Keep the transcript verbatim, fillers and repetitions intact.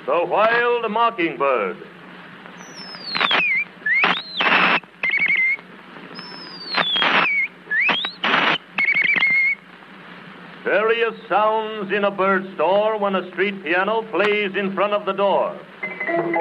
The Wild Mockingbird. Various sounds in a bird store when a street piano plays in front of the door.